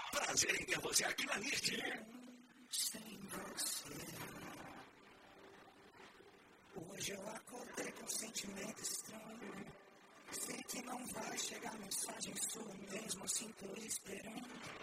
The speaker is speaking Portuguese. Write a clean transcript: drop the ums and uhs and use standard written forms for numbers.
Prazer em ter você aqui na NIT. Sem você. Hoje eu acordei com um sentimento estranho. Sei que não vai chegar mensagem sua, mesmo assim tô esperando.